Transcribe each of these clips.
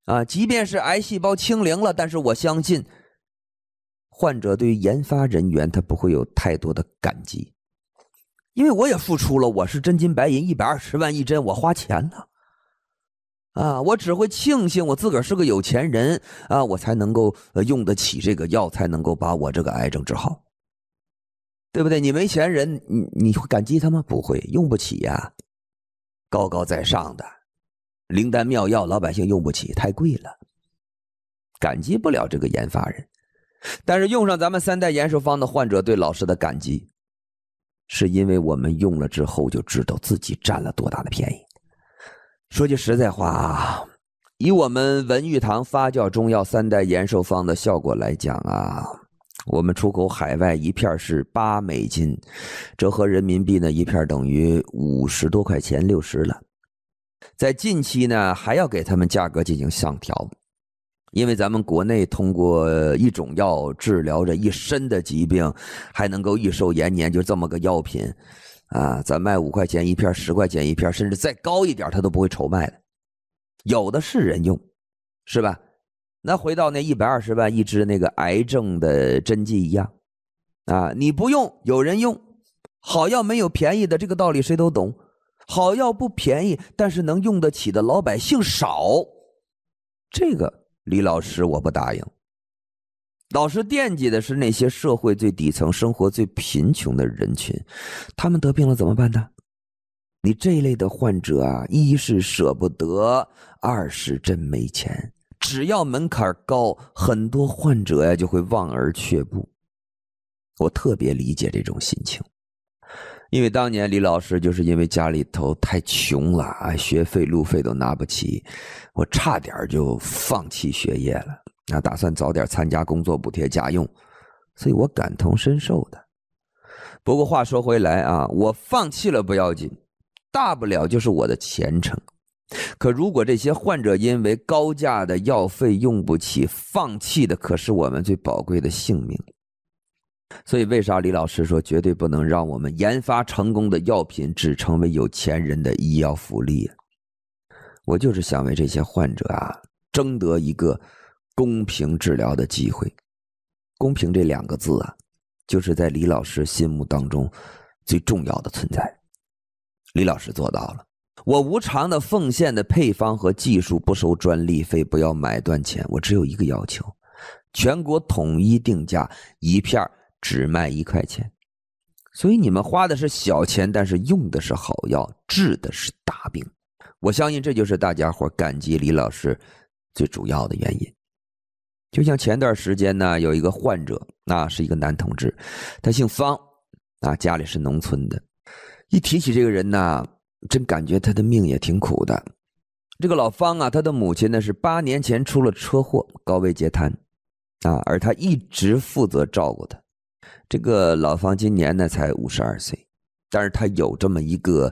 即便是癌细胞清零了，但是我相信患者对于研发人员他不会有太多的感激，因为我也付出了，我是真金白银120万一针，我花钱了我只会庆幸我自个儿是个有钱人我才能够用得起这个药，才能够把我这个癌症治好，对不对？你没钱人，你会感激他吗？不会，用不起呀。高高在上的灵丹妙药，老百姓用不起，太贵了，感激不了这个研发人。但是用上咱们3代延寿方的患者对老师的感激，是因为我们用了之后就知道自己占了多大的便宜。说句实在话以我们文玉堂发酵中药3代延寿方的效果来讲我们出口海外一片是8美金，折合人民币呢一片等于50多块钱，60了。在近期呢还要给他们价格进行上调，因为咱们国内通过一种药治疗着一身的疾病，还能够益寿延年，就这么个药品咱卖5块钱一片，10块钱一片，甚至再高一点他都不会愁卖的，有的是人用，是吧？那回到那120万一支那个癌症的针剂一样你不用有人用，好药没有便宜的，这个道理谁都懂，好药不便宜，但是能用得起的老百姓少，这个李老师我不答应。老师惦记的是那些社会最底层生活最贫穷的人群，他们得病了怎么办呢？你这一类的患者一是舍不得，二是真没钱，只要门槛高，很多患者就会望而却步。我特别理解这种心情，因为当年李老师就是因为家里头太穷了学费路费都拿不起，我差点就放弃学业了打算早点参加工作补贴家用，所以我感同身受的。不过话说回来我放弃了不要紧，大不了就是我的前程。可如果这些患者因为高价的药费用不起，放弃的可是我们最宝贵的性命。所以为啥李老师说绝对不能让我们研发成功的药品只成为有钱人的医药福利？我就是想为这些患者争得一个公平治疗的机会。公平这2个字就是在李老师心目当中最重要的存在。李老师做到了，我无偿的奉献的配方和技术，不收专利费，不要买断钱，我只有一个要求，全国统一定价，一片只卖1块钱。所以你们花的是小钱，但是用的是好药，治的是大病。我相信这就是大家伙感激李老师最主要的原因。就像前段时间呢，有一个患者是一个男同志，他姓方家里是农村的。一提起这个人真感觉他的命也挺苦的。这个老方他的母亲呢是8年前出了车祸，高位截瘫而他一直负责照顾他。这个老方今年呢才52岁，但是他有这么一个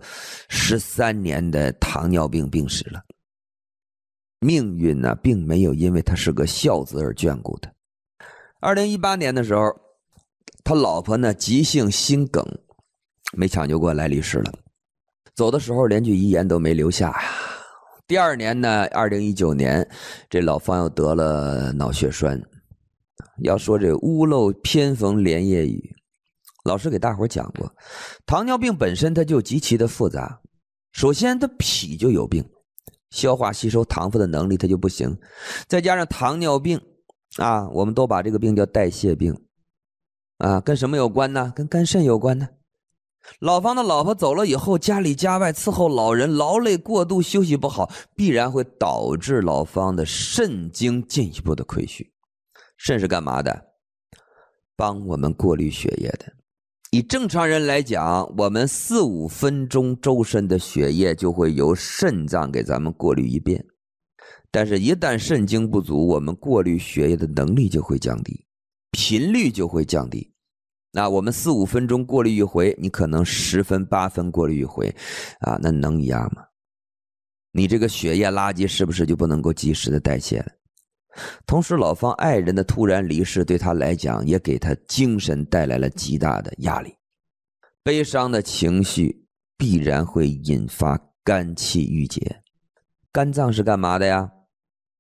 13年的糖尿病病史了。命运并没有因为他是个孝子而眷顾他。2018年的时候，他老婆呢急性心梗，没抢救过来离世了。走的时候连句遗言都没留下第2年呢，2019年，这老方又得了脑血栓。要说这屋漏偏逢连夜雨，老师给大伙讲过，糖尿病本身它就极其的复杂。首先它脾就有病，消化吸收糖分的能力它就不行，再加上糖尿病我们都把这个病叫代谢病跟什么有关呢？跟肝肾有关呢。老方的老婆走了以后，家里家外伺候老人，劳累过度，休息不好，必然会导致老方的肾经进一步的亏虚。肾是干嘛的？帮我们过滤血液的。以正常人来讲，我们4-5分钟周身的血液就会由肾脏给咱们过滤一遍，但是一旦肾精不足，我们过滤血液的能力就会降低，频率就会降低。我们4-5分钟过滤一回，你可能10分8分过滤一回那能一样吗？你这个血液垃圾是不是就不能够及时的代谢了？同时老方爱人的突然离世对他来讲也给他精神带来了极大的压力，悲伤的情绪必然会引发肝气郁结。肝脏是干嘛的呀？